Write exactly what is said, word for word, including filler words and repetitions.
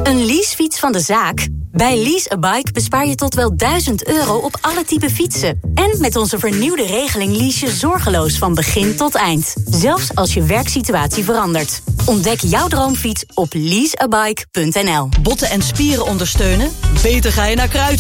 Een leasefiets van de zaak? Bij Lease a Bike bespaar je tot wel duizend euro op alle type fietsen. En met onze vernieuwde regeling lease je zorgeloos van begin tot eind. Zelfs als je werksituatie verandert. Ontdek jouw droomfiets op lease a bike punt n l. Botten en spieren ondersteunen? Beter ga je naar Kruidvat.